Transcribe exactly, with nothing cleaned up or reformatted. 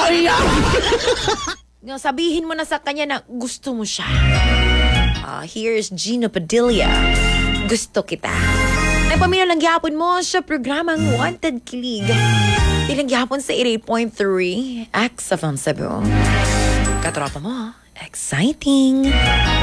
Sayang! Nga, sabihin mo na sa kanya na gusto mo siya. Ah, here's Gina Padilla. Gusto kita. Nagpamilya lang gyapon mo sa programang Wanted Kilig. Ilang gyapon sa eighty-eight point three X F M Cebu. Katropa mo, exciting!